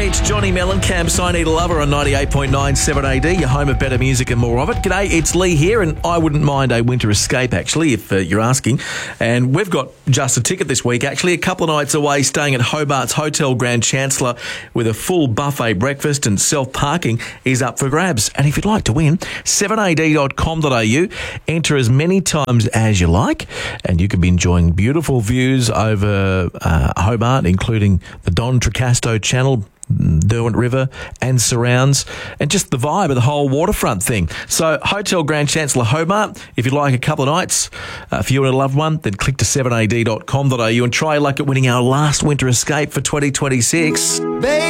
G'day, it's Johnny Mellencamp, I Need a Lover on 98.9 7AD, your home of better music and more of it. G'day, it's Lee here, and I wouldn't mind a winter escape, actually, if you're asking. And we've got just a ticket this week, actually, a couple of nights away, staying at Hobart's Hotel Grand Chancellor with a full buffet breakfast, and self-parking is up for grabs. And if you'd like to win, 7ad.com.au, enter as many times as you like, and you could be enjoying beautiful views over Hobart, including the Don Tricasto Channel, Derwent River and surrounds, and just the vibe of the whole waterfront thing. So Hotel Grand Chancellor Hobart, if you'd like a couple of nights for you and a loved one, then click to 7ad.com.au and try your luck at winning our last winter escape for 2026.